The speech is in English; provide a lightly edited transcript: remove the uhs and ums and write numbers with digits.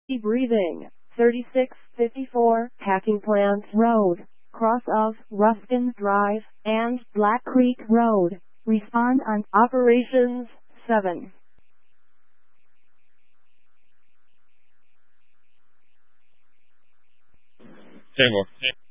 Breathing. 3654 Packing Plant Road, cross of Ruskin Drive and Black Creek Road. Respond on Operations 7. Tango.